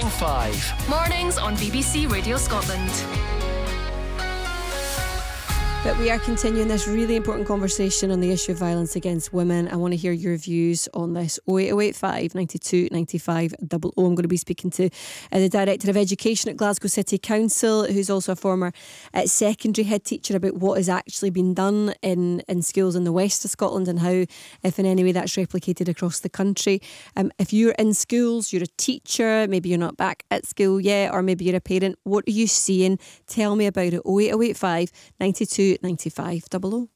105. Mornings on BBC Radio Scotland. But we are continuing this really important conversation on the issue of violence against women. I want to hear your views on this. 08085 92 95 00. I'm going to be speaking to the Director of Education at Glasgow City Council, who's also a former secondary head teacher, about what has actually been done in schools in the west of Scotland and how, if in any way, that's replicated across the country. If you're in schools, you're a teacher, maybe you're not back at school yet, or maybe you're a parent, what are you seeing? Tell me about it. 08085 92 95 00.